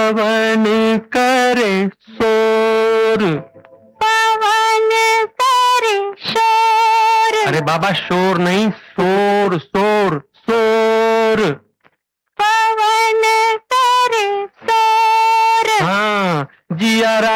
पवन करे शोर, पवन करे शोर। अरे बाबा शोर नहीं, शोर शोर शोर।